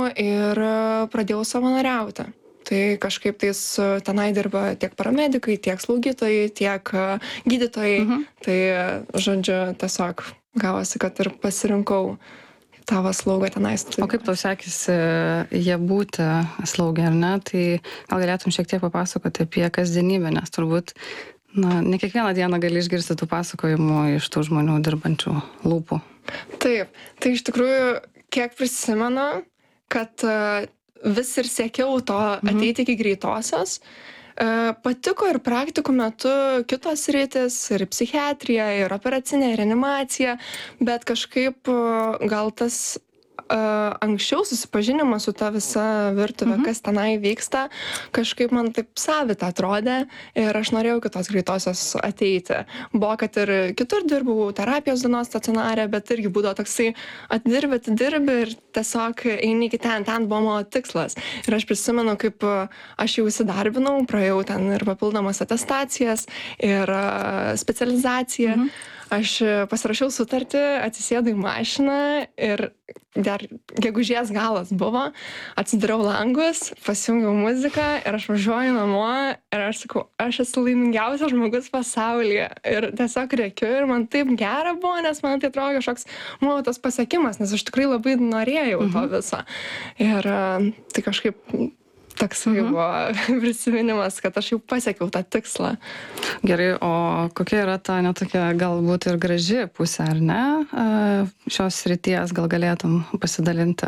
ir pradėjau savanoriauti. Tai kažkaip tais tenai dirba tiek paramedikai, tiek slaugytojai, tiek gydytojai. Tai, žodžiu, tiesiog gavosi, kad ir pasirinkau tavo slaugą tenais. O kaip tau sekėsi jie būti slaugė, ar ne? Tai gal galėtum šiek tiek papasakoti apie kasdienybę, nes turbūt ne kiekvieną dieną gali išgirsti tų pasakojimų iš tų žmonių dirbančių lūpų. Taip, tai iš tikrųjų, kiek prisimenu, kad vis ir siekiau to ateiti iki greitosios. Patiko ir praktikų metu kitos sritys, ir psichiatrija, ir operacinė, ir reanimacija, bet kažkaip gal tas anksčiau susipažinimas su ta visa virtuvė, kas tenai vyksta, kažkaip man taip savita atrodė ir aš norėjau kitos greitosios ateiti. Buvo, kad ir kitur dirbau terapijos dienos stacionare, bet irgi būdavo toksai atidirbi ir tiesiog eini iki ten buvo mano tikslas. Ir aš prisimenu, kaip aš jau įsidarbinau, praėjau ten ir papildomas atestacijas, ir specializaciją. Aš pasirašiau sutartį, atsisėdau į mašiną ir dar gegužės galas buvo, atsidariau langus, pasijungiau muziką ir aš važiuoju namo ir aš sakau, aš esu laimingiausias žmogus pasaulyje ir tiesiog rėkiu ir man taip gera buvo, nes man tai atrodo kažkoks mano tas pasiekimas, nes aš tikrai labai norėjau to viso. Ir tai kažkaip toksai buvo prisiminimas, kad aš jau pasiekiau tą tikslą. Gerai, o kokia yra ta netokia galbūt ir graži pusė, ar ne? Šios srities gal galėtum pasidalinti?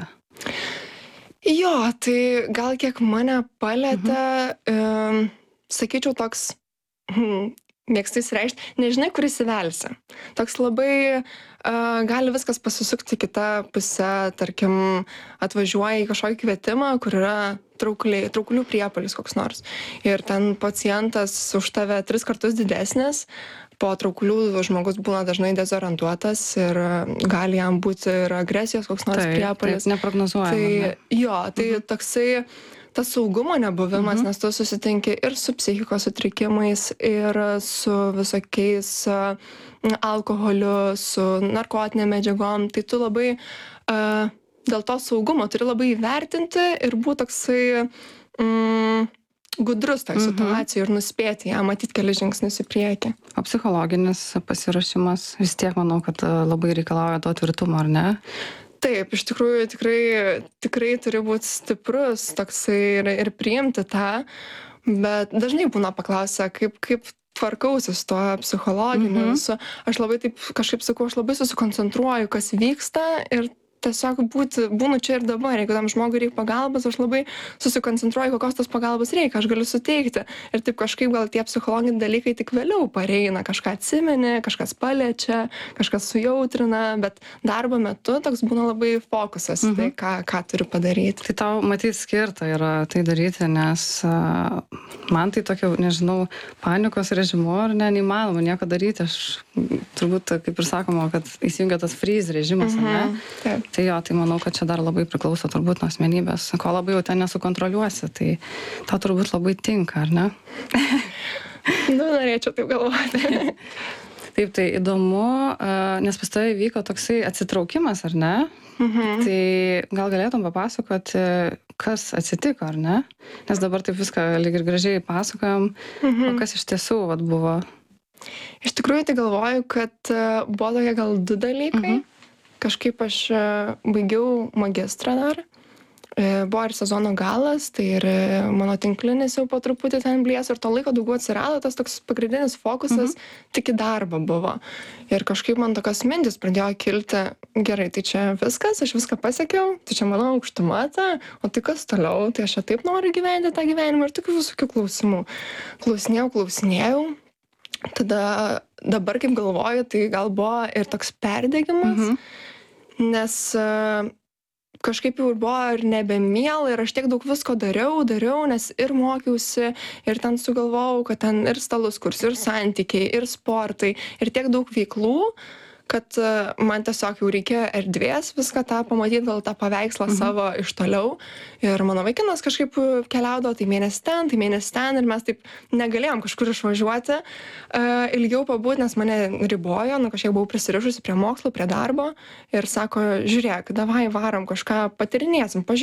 Jo, tai gal kiek mane palietė, sakyčiau toks, mėgstu įsireikšti, nežinai, kur įsivelsi. Toks labai gali viskas pasisukti kitą pusę, tarkim, atvažiuoja į kažkokį kvietimą, kur yra traukulių priepuolis koks nors. Ir ten pacientas už tave 3 kartus didesnis, po traukulių žmogus būna dažnai dezorientuotas ir gali jam būti ir agresijos koks nors priepuolis. Taip, neprognozuojama. Tai jo, tai toksai tas saugumo nebuvimas, nes tu susitinki ir su psichikos sutrikimais, ir su visokiais alkoholiu, su narkotinėm medžiagom, tai tu labai dėl to saugumo turi labai įvertinti ir būti toksai gudrus toj situacijai ir nuspėti ją, matyti kelias žingsnius į priekį. O psichologinis pasiruošimas vis tiek manau, kad labai reikalauja to tvirtumo, ar ne? Taip, iš tikrųjų tikrai turi būti stiprus toksai ir priimti tą, bet dažnai būna paklausę, kaip tvarkausi su tuo psichologiniu. Aš labai taip kažkaip sakau, aš labai susikoncentruoju, kas vyksta ir tiesiog būnu čia ir dabar. Jeigu tam žmogui reikia pagalbos, aš labai susikoncentruoju, kokios tos pagalbos reikia, aš galiu suteikti. Ir taip kažkaip gal tie psichologiniai dalykai tik vėliau pareina, kažką atsimeni, kažkas paliečia, kažkas sujautrina, bet darbo metu toks būna labai fokusas į tai, ką turiu padaryti. Tai tau matyti skirta yra tai daryti, nes man tai tokio, nežinau, panikos režimu ar neįmanoma nieko daryti. Aš turbūt, kaip ir sakoma, kad įsijungia tas freeze režimas, ne? Taip. Tai jo, tai manau, kad čia dar labai priklauso turbūt nuo asmenybės. Ko labai jau ten nesukontroliuosi, tai tau turbūt labai tinka, ar ne? Norėčiau taip galvoti. Taip, tai įdomu, nes pas tavai vyko toksai atsitraukimas, ar ne? Tai gal galėtum papasakoti, kas atsitiko, ar ne? Nes dabar taip viską lyg ir gražiai pasakojam, o kas iš tiesų buvo? Iš tikrųjų, tai galvoju, kad buvo tokie gal 2 dalykai. Kažkaip aš baigiau magistrą dar. Buvo ir sezono galas, tai ir mano tinklinis jau po truputį ten blės ir to laiko daugiau atsirado, tas toks pagrindinis fokusas tik į darbą buvo. Ir kažkaip man tokios mintis pradėjo kilti, gerai, tai čia viskas, aš viską pasiekiau, tai čia mano aukštuma, o tai kas toliau, tai aš čia taip noriu gyventi tą gyvenimą ir tokių visokių klausimų. Klausinėjau. Tada dabar, kaip galvoju, tai gal buvo ir toks perdegimas, nes kažkaip jau buvo ir nebemiela ir aš tiek daug visko dariau, nes ir mokiausi, ir ten sugalvojau, kad ten ir stalus kurs, ir santykiai, ir sportai, ir tiek daug veiklų, kad man tiesiog jau reikėjo erdvės viską tą pamatyti, gal tą paveikslą savo iš toliau. Ir mano vaikinas kažkaip keliaudavo, tai mėnesį ten, ir mes taip negalėjom kažkur išvažiuoti ilgiau pabūt, nes mane ribojo, kažkiek buvau prisirišusi prie mokslo, prie darbo ir sako, žiūrėk, davai varom kažką patirinėsim,